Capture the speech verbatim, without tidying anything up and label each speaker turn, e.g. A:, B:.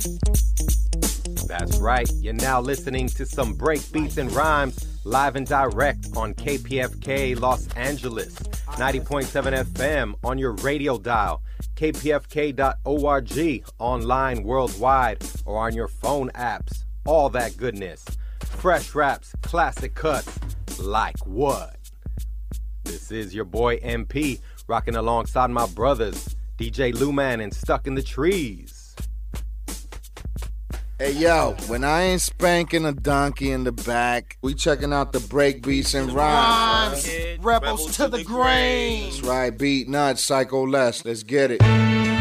A: That's right. You're now listening to some break beats and rhymes live and direct on K P F K Los Angeles, ninety point seven F M on your radio dial, K P F K dot org, online worldwide, or on your phone apps. All that goodness. Fresh raps, classic cuts, like what? This is your boy M P, rocking alongside my brothers, D J Luman and Stuck in the Trees.
B: Hey, yo, when I ain't spanking a donkey in the back, we checking out the break beats and rhymes.
C: Rhymes, rebels to the grain.
B: That's right, beat nuts, psycho less. Let's get it.